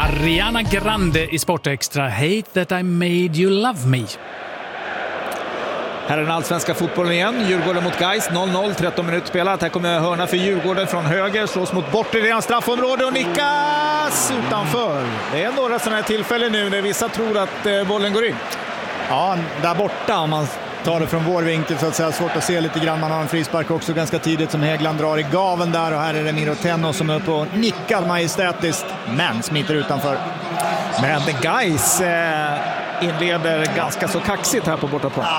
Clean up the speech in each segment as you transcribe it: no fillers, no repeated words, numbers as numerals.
Ariana Grande i Sportextra. Hate that I made you love me. Här är den allsvenska fotbollen igen. Djurgården mot Gais. 0-0, 13 minuter spelat. Här kommer hörna för Djurgården från höger. Slås mot bortre redan straffområde och nickas utanför. Det är några sådana här tillfällen nu när vissa tror att bollen går in. Ja, där borta om man tar det från vår vinkel så att säga. Svårt att se lite grann. Man har en frispark också ganska tidigt som Hägland drar i gaven där. Och här är det Miro Tenno som är uppe och nickar majestätiskt. Men smiter utanför. Men Gais inleder ganska så kaxigt här på bortaplan. Ja,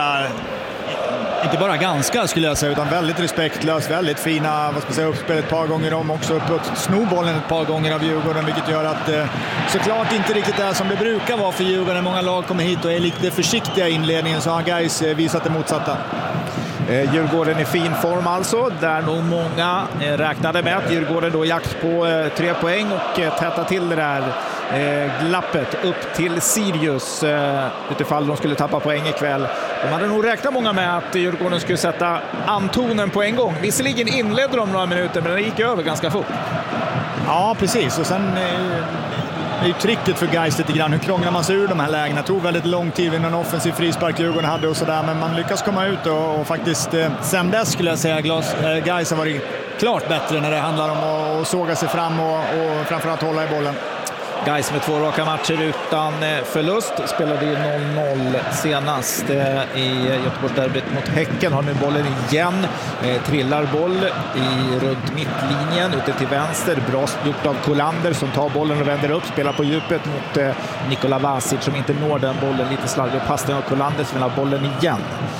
inte bara ganska skulle jag säga, utan väldigt respektlös, väldigt fina uppspel ett par gånger om, också upp och sno bollen ett par gånger av Djurgården, vilket gör att såklart inte riktigt är som det brukar vara för Djurgården. Många lag kommer hit och är lite försiktiga i inledningen, så har Gais visat det motsatta. Djurgården i fin form alltså, där nog många räknade med att Djurgården då jakt på 3 poäng och täta till det där glappet upp till Sirius utifall de skulle tappa poäng ikväll. De hade nog räknat många med att Djurgården skulle sätta antonen på en gång. Visserligen inledde de några minuter, men det gick över ganska fort. Ja, precis. Och sen är ju tricket för Gais lite grann. Hur krånglar man sig ur de här lägena? Det tog väldigt lång tid innan offensiv frispark Djurgården hade och sådär. Men man lyckas komma ut och faktiskt sen dess skulle jag säga Gais har varit klart bättre när det handlar om att såga sig fram och framförallt hålla i bollen. Gais med 2 raka matcher utan förlust. Spelade ju 0-0 senast i Göteborgsderbyt mot Häcken. Har nu bollen igen. Trillar boll runt mittlinjen ute till vänster. Bra gjort av Kolander som tar bollen och vänder upp. Spelar på djupet mot Nikola Vasic som inte når den bollen. Lite slarvig passning av Kolander som vill ha bollen igen.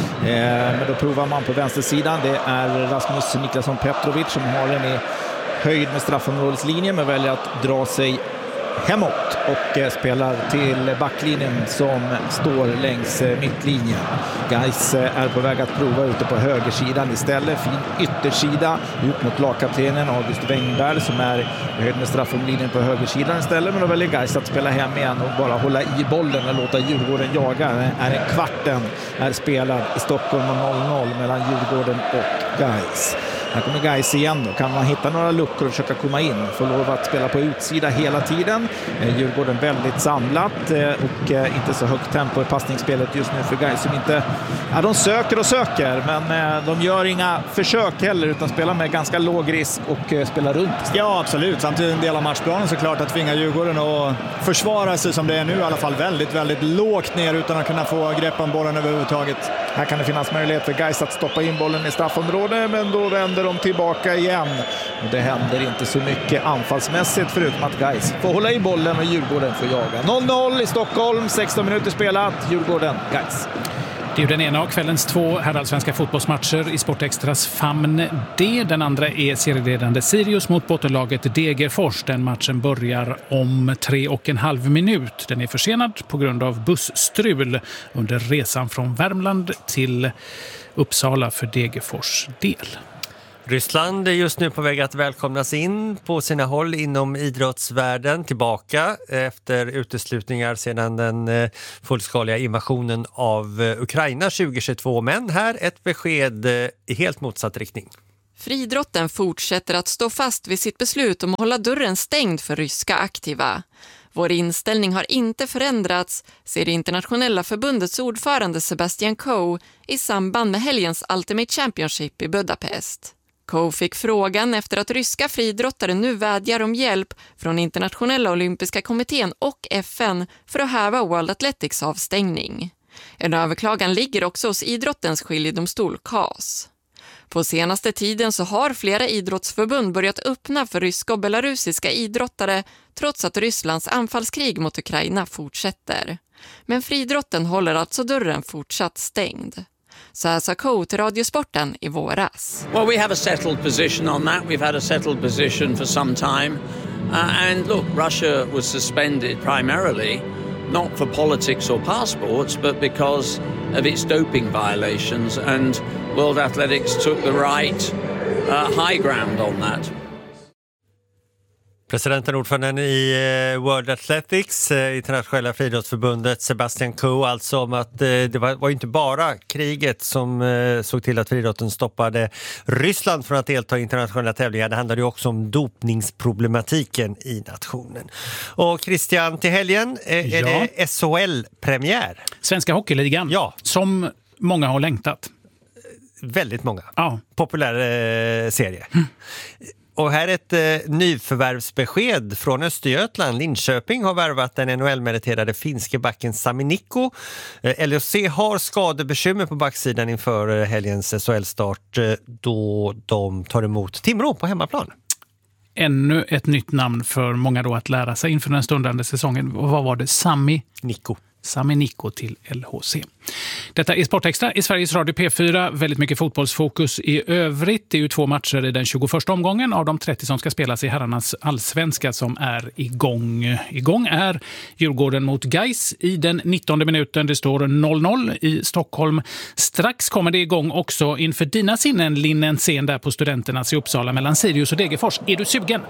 Men då provar man på vänstersidan. Det är Rasmus Niklasson Petrovic som har den i höjd med straffområdeslinjen men väljer att dra sig hemåt och spelar till backlinjen som står längs mittlinjen. Gais är på väg att prova ute på högersidan istället. Fin yttersida ut mot lagkaptenen August Wengberg som är höjd med straffomlinjen på högersidan istället. Men då väljer Gais att spela hem igen och bara hålla i bollen och låta Djurgården jaga. Kvarten är spelad i Stockholm 0-0 mellan Djurgården och Gais. Här kommer Gais igen då. Kan man hitta några luckor och försöka komma in. Får lov att spela på utsida hela tiden. Djurgården väldigt samlat och inte så högt tempo i passningsspelet just nu för Gais som inte... Ja, de söker och söker men de gör inga försök heller utan spelar med ganska låg risk och spelar runt. Ja, absolut. Samtidigt en del av matchplanen såklart att tvinga Djurgården att försvara sig som det är nu i alla fall väldigt, väldigt lågt ner utan att kunna få grepp om bollen överhuvudtaget. Här kan det finnas möjlighet för Gais att stoppa in bollen i straffområdet men då vänder de tillbaka igen. Och det händer inte så mycket anfallsmässigt förutom att Gais får hålla i bollen och Djurgården får jaga. 0-0 i Stockholm, 16 minuter spelat. Djurgården, Gais. Det är den ena av kvällens 2 herrallsvenska fotbollsmatcher i Sportextras famn D. Den andra är serieledande Sirius mot bottenlaget Degerfors. Den matchen börjar om 3,5 minut. Den är försenad på grund av bussstrul under resan från Värmland till Uppsala för Degerfors del. Ryssland är just nu på väg att välkomnas in på sina håll inom idrottsvärlden tillbaka efter uteslutningar sedan den fullskaliga invasionen av Ukraina 2022. Men här ett besked i helt motsatt riktning. Friidrotten fortsätter att stå fast vid sitt beslut om att hålla dörren stängd för ryska aktiva. Vår inställning har inte förändrats, säger det internationella förbundets ordförande Sebastian Coe i samband med helgens Ultimate Championship i Budapest. Coe fick frågan efter att ryska friidrottare nu vädjar om hjälp från Internationella olympiska kommittén och FN för att häva World Athletics avstängning. En överklagan ligger också hos idrottens skiljedomstol CAS. På senaste tiden så har flera idrottsförbund börjat öppna för ryska och belarusiska idrottare trots att Rysslands anfallskrig mot Ukraina fortsätter. Men friidrotten håller alltså dörren fortsatt stängd. Så här sa Coe till Radiosporten i våras. Well, we have a settled position on that. We've had a settled position for some time. And look, Russia was suspended primarily, not for politics or passports, but because of its doping violations. And World Athletics took the right high ground on that. Presidenten och ordföranden i World Athletics, internationella friidrottsförbundet, Sebastian Coe, alltså om att det var inte bara kriget som såg till att friidrotten stoppade Ryssland från att delta i internationella tävlingar. Det handlade ju också om dopningsproblematiken i nationen. Och Christian, till helgen är det SHL-premiär. Svenska hockeyligan, som många har längtat. Väldigt många. Ja. Populär serie. Och här är ett nyförvärvsbesked från Östergötland. Linköping har värvat den NHL-meriterade finske backen Sami Nico. LHC har skadebekymmer på backsidan inför helgens SHL-start då de tar emot Timrå på hemmaplan. Ännu ett nytt namn för många då att lära sig inför den stundande säsongen. Vad var det? Sami Nico till LHC. Detta är Sportextra i Sveriges Radio P4. Väldigt mycket fotbollsfokus i övrigt. Det är ju 2 matcher i den 21 omgången av de 30 som ska spelas i herrarnas allsvenska som är igång. Igång är Djurgården mot Gais i den 19:e minuten. Det står 0-0 i Stockholm. Strax kommer det igång också inför dina sinnen, Linn, en scen där på Studenternas i Uppsala mellan Sirius och Degerfors. Är du sugen?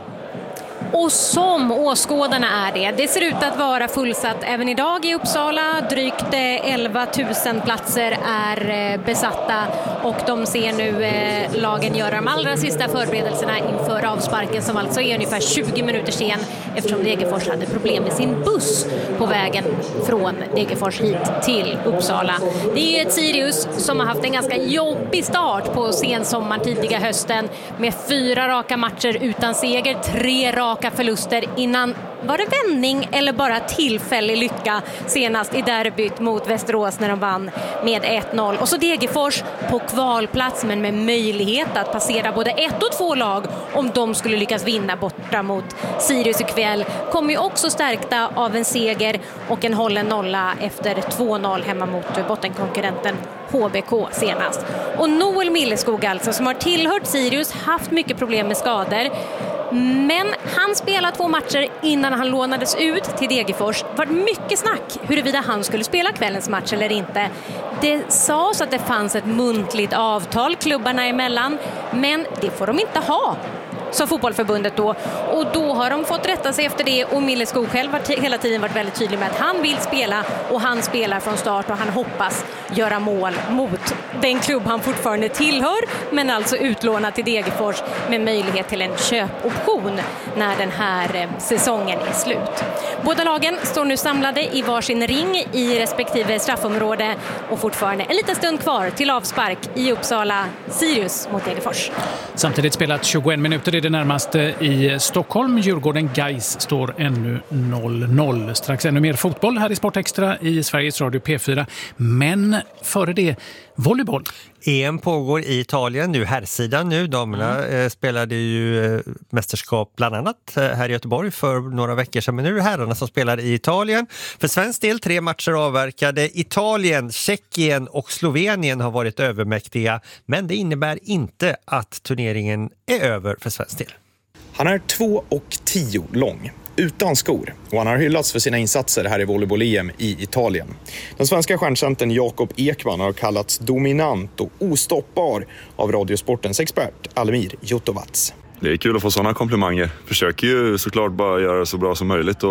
Och som åskådarna är det. Det ser ut att vara fullsatt även idag i Uppsala. Drygt 11 000 platser är besatta och de ser nu lagen göra de allra sista förberedelserna inför avsparken som alltså är ungefär 20 minuter sen eftersom Degerfors hade problem med sin buss på vägen från Degerfors hit till Uppsala. Det är ju ett Sirius som har haft en ganska jobbig start på sensommar tidiga hösten med 4 raka matcher utan seger, 3 raka förluster innan. Var det vändning eller bara tillfällig lycka senast i derbyt mot Västerås när de vann med 1-0. Och så Degerfors på kvalplats men med möjlighet att passera både 1 och 2 lag om de skulle lyckas vinna borta mot Sirius ikväll. Kommer ju också stärkta av en seger och en hållen nolla efter 2-0 hemma mot bottenkonkurrenten HBK senast. Och Noel Milleskog alltså som har tillhört Sirius, haft mycket problem med skador. Men han spelade 2 matcher innan han lånades ut till Degerfors. Det var mycket snack huruvida han skulle spela kvällens match eller inte. Det sades att det fanns ett muntligt avtal klubbarna emellan, men det får de inte ha, sa fotbollförbundet då. Och då har de fått rätta sig efter det och Milleskog själv har hela tiden varit väldigt tydlig med att han vill spela och han spelar från start och han hoppas göra mål mot den klubb han fortfarande tillhör men alltså utlånad till Degerfors med möjlighet till en köpoption när den här säsongen är slut. Båda lagen står nu samlade i varsin ring i respektive straffområde och fortfarande en liten stund kvar till avspark i Uppsala, Sirius mot Degerfors. Samtidigt spelat 21 minuter är det närmaste i Stockholm. Djurgården Gais står ännu 0-0. Strax ännu mer fotboll här i Sportextra i Sveriges Radio P4. Men före det, volleyboll. EM pågår i Italien nu, herrsidan nu. Damerna spelade ju mästerskap bland annat här i Göteborg för några veckor sedan. Men nu är det herrarna som spelar i Italien. För svensk del 3 matcher avverkade. Italien, Tjeckien och Slovenien har varit övermäktiga. Men det innebär inte att turneringen är över för svensk del. Han är 2,10 lång. Utan skor och han har hyllats för sina insatser här i volleyboll-EM i Italien. Den svenska stjärncentern Jakob Ekman har kallats dominant och ostoppbar av Radiosportens expert Almir Jotovac. Det är kul att få sådana komplimanger. Försöker ju såklart bara göra det så bra som möjligt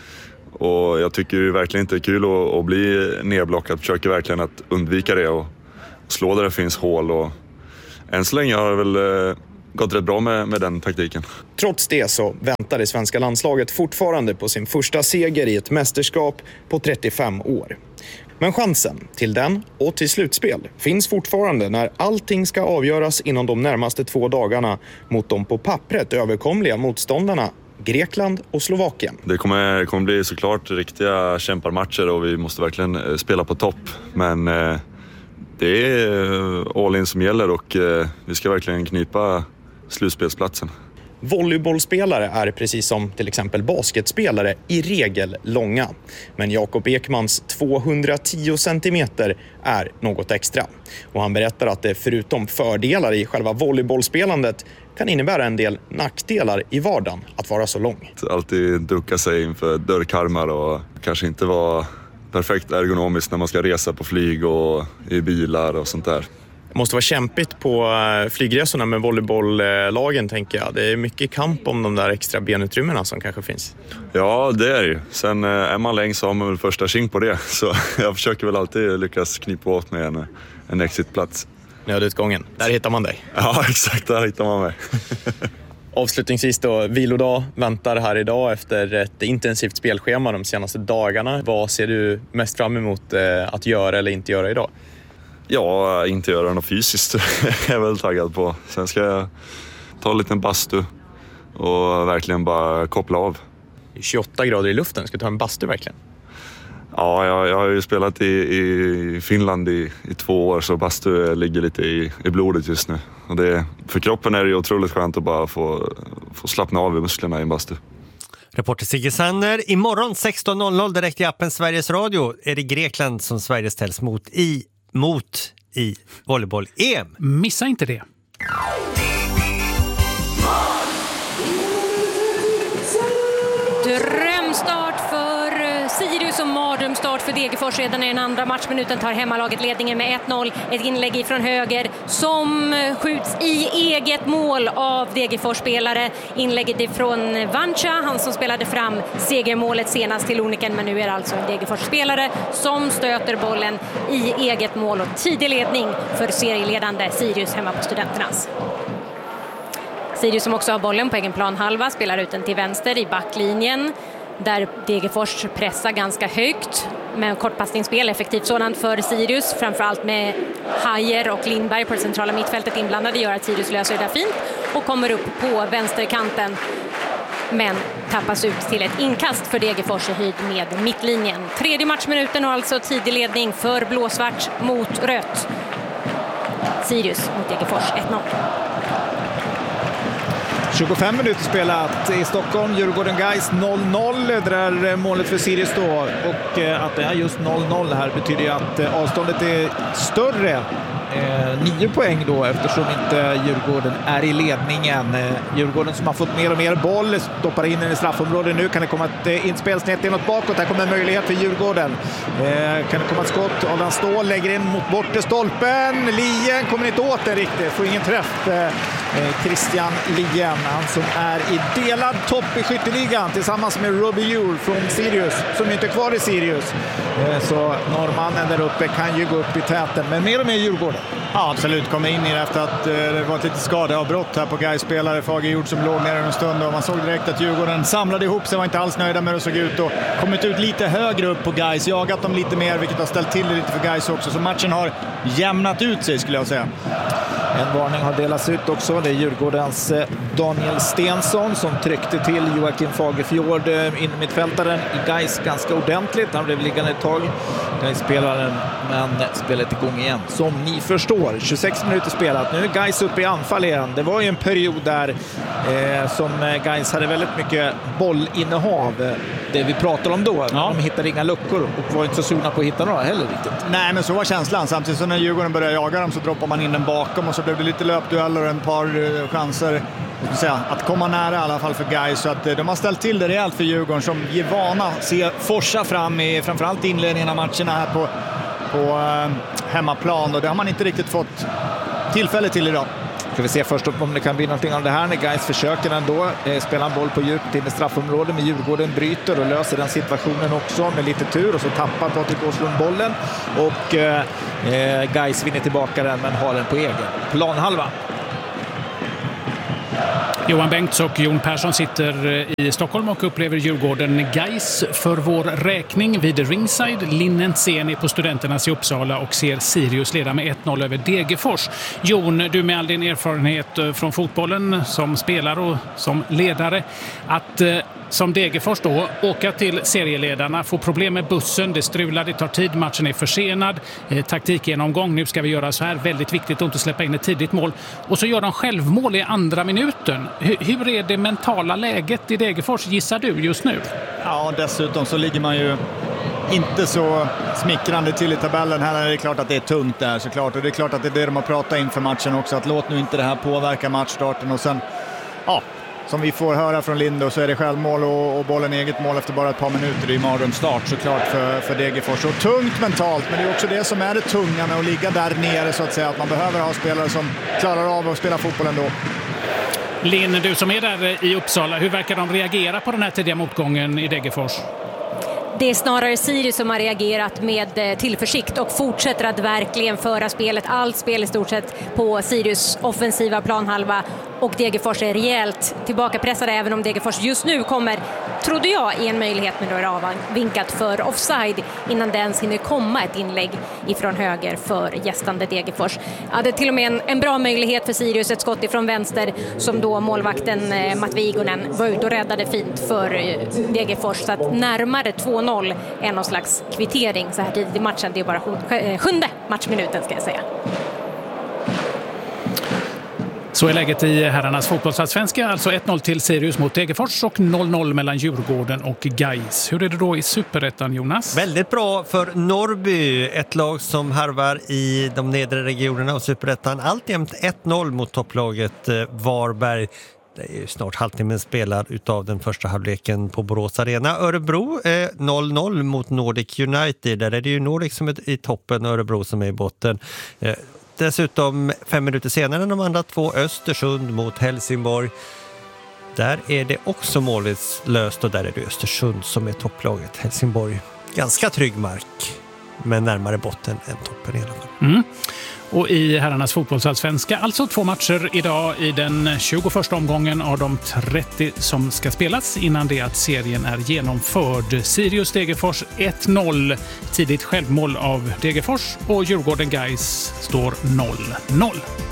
och jag tycker ju verkligen inte det är kul att bli nedblockad. Försöker verkligen att undvika det och slå där det finns hål och än så länge har det väl gått rätt bra med den taktiken. Trots det så väntar det svenska landslaget fortfarande på sin första seger i ett mästerskap på 35 år. Men chansen till den och till slutspel finns fortfarande när allting ska avgöras inom de närmaste 2 dagarna mot de på pappret överkomliga motståndarna Grekland och Slovakien. Det kommer bli såklart riktiga kämparmatcher och vi måste verkligen spela på topp. Men det är all in som gäller och vi ska verkligen knipa slutspelsplatsen. Volleybollspelare är precis som till exempel basketspelare i regel långa. Men Jakob Ekmans 210 centimeter är något extra. Och han berättar att det förutom fördelar i själva volleybollspelandet kan innebära en del nackdelar i vardagen att vara så lång. Alltid ducka sig inför dörrkarmar och kanske inte vara perfekt ergonomiskt när man ska resa på flyg och i bilar och sånt där. Det måste vara kämpigt på flygresorna med volleybolllagen, tänker jag. Det är mycket kamp om de där extra benutrymmena som kanske finns. Ja, det är det ju. Sen är man längst så har man väl första king på det. Så jag försöker väl alltid lyckas knipa åt med en exitplats. Nödutgången, där hittar man dig. Ja, exakt, där hittar man mig. Avslutningsvis då, vilodag väntar här idag efter ett intensivt spelschema de senaste dagarna. Vad ser du mest fram emot att göra eller inte göra idag? Ja, inte göra något fysiskt jag är väl taggad på. Sen ska jag ta en liten bastu och verkligen bara koppla av. 28 grader i luften, ska du ta en bastu verkligen? Ja, jag har ju spelat i Finland i 2 år, så bastu ligger lite i blodet just nu. Och för kroppen är det ju otroligt skönt att bara få slappna av i musklerna i en bastu. Reporter Sigge Sanner. Imorgon 16.00 direkt i appen Sveriges Radio är det Grekland som Sverige ställs mot i volleyboll-EM. Missa inte det. Drömstart för Sirius och mardrömstart för Degerfors. Redan i den andra matchminuten tar hemmalaget ledningen med 1-0. Ett inlägg ifrån höger som skjuts i eget mål av Degerfors-spelare. Inlägget ifrån Vancha, han som spelade fram segermålet senast till Oniken, men nu är det alltså en Degerfors-spelare som stöter bollen i eget mål och tidig ledning för serieledande Sirius hemma på Studenternas. Sirius som också har bollen på egen planhalva spelar ut den till vänster i backlinjen där Degerfors pressar ganska högt med kortpassningsspel, effektivt sådant för Sirius, framförallt med Hajer och Lindberg på det centrala mittfältet inblandade, gör att Sirius löser det där fint och kommer upp på vänsterkanten, men tappas ut till ett inkast för Degerfors i höjd med mittlinjen. Tredje matchminuten och alltså tidig ledning för blåsvart mot rött. Sirius mot Degerfors 1-0. 25 minuter spelat i Stockholm. Djurgården Gais 0-0. Det där målet för Sirius då. Och att det är just 0-0 här betyder ju att avståndet är större. 9 poäng då, eftersom inte Djurgården är i ledningen. Djurgården som har fått mer och mer boll stoppar in den i straffområdet. Nu kan det komma ett inspel snett inåt bakåt. Här kommer en möjlighet för Djurgården. Kan det komma ett skott? Adam Ståhl lägger in mot bortre stolpen. Lien kommer inte åt den riktigt. Får ingen träff. Christian Lien, han som är i delad topp i skytteligan tillsammans med Robbie Ewell från Sirius, som inte är kvar i Sirius. Så norrmannen där uppe kan ju gå upp i täten, men mer och mer Djurgården. Ja, absolut. Kommer in i det efter att det var ett litet skadeavbrott här på Gais-spelare Fagerjord som låg ner en stund, och man såg direkt att Djurgården samlade ihop sig, var inte alls nöjda med hur det såg ut och kommit ut lite högre upp på Gais, jagat dem lite mer, vilket har ställt till det lite för Gais också, så matchen har jämnat ut sig, skulle jag säga. En varning har delats ut också. Det är Djurgårdens Daniel Stensson som tryckte till Joakim Fagerfjord, in mittfältaren i Gais, ganska ordentligt. Han blev liggande ett tag, Gais-spelaren, men spelet igång igen. Som ni förstår, 26 minuter spelat. Nu är Gais uppe i anfall igen. Det var ju en period där som Gais hade väldigt mycket bollinnehav. Det vi pratar om då. Ja. De hittade inga luckor och var inte så sugna på att hitta några heller riktigt. Nej, men så var känslan. Samtidigt som när Djurgården började jaga dem så droppar man in den bakom och så blev det lite löpdueller och en par chanser att komma nära i alla fall för Gais. Så att de har ställt till det rejält för Djurgården som ger vana se forsa fram i framförallt inledningen av matcherna här på hemmaplan, och det har man inte riktigt fått tillfälle till idag. Ska vi se först om det kan bli någonting av det här när Gais försöker ändå spela en boll på djupt in i straffområdet, men Djurgården bryter och löser den situationen också med lite tur, och så tappar Patrik Åslund bollen och Gais vinner tillbaka den men har den på egen planhalva. Johan Bengts och Jon Persson sitter i Stockholm och upplever Djurgården Gais för vår räkning vid ringside. Linnen Seni på Studenternas i Uppsala och ser Sirius leda med 1-0 över Degerfors. Jon, du med all din erfarenhet från fotbollen som spelare och som ledare, att som Degerfors då åka till serieledarna, få problem med bussen, det strular, det tar tid, matchen är försenad, taktikgenomgång, nu ska vi göra så här, väldigt viktigt att inte släppa in ett tidigt mål, och så gör de självmål i andra minuten. Hur är det mentala läget i Degerfors, gissar du, just nu? Ja, dessutom så ligger man ju inte så smickrande till i tabellen. Här är det klart att det är tungt där såklart, och det är klart att det är det de har pratat inför matchen också, att låt nu inte det här påverka matchstarten, och sen som vi får höra från Lindo så är det självmål och bollen eget mål efter bara ett par minuter i mardrömsstart såklart för Degerfors. Och tungt mentalt, men det är också det som är det tunga med att ligga där nere så att säga, att man behöver ha spelare som klarar av att spela fotboll ändå. Linn, du som är där i Uppsala, hur verkar de reagera på den här tidiga motgången i Degerfors? Det är snarare Sirius som har reagerat med tillförsikt och fortsätter att verkligen föra spelet. Allt spel i stort sett på Sirius offensiva planhalva. Och Degerfors är rejält tillbakapressade, även om Degerfors just nu kommer, trodde jag, i en möjlighet, men då är det avvinkat för offside innan det ens hinner komma ett inlägg ifrån höger för gästande Degerfors. Ja, det är till och med en bra möjlighet för Sirius, ett skott ifrån vänster som då målvakten Matt Vigonen var ute och räddade fint för Degerfors. Så att närmare 2-0 är någon slags kvittering så här tidigt i matchen. Det är bara sjunde matchminuten ska jag säga. Så är läget i herrarnas fotbollsallsvenska, alltså 1-0 till Sirius mot Degerfors och 0-0 mellan Djurgården och Gais. Hur är det då i Superettan, Jonas? Väldigt bra för Norrby, ett lag som harvar i de nedre regionerna och Superettan. Alltjämt 1-0 mot topplaget Varberg. Det är ju snart halvtimmen spelad utav den första halvleken på Borås Arena. Örebro 0-0 mot Nordic United. Där är det ju Nordic som är i toppen och Örebro som är i botten. Dessutom 5 minuter senare de andra två, Östersund mot Helsingborg. Där är det också målslöst och där är det Östersund som är topplaget. Helsingborg, ganska trygg mark, men närmare botten än toppen i alla fall. Mm. Och i herrarnas fotbollsallsvenska, alltså 2 matcher idag i den 21 omgången av de 30 som ska spelas innan det att serien är genomförd. Sirius Degerfors 1-0, tidigt självmål av Degerfors och Djurgården Gais står 0-0.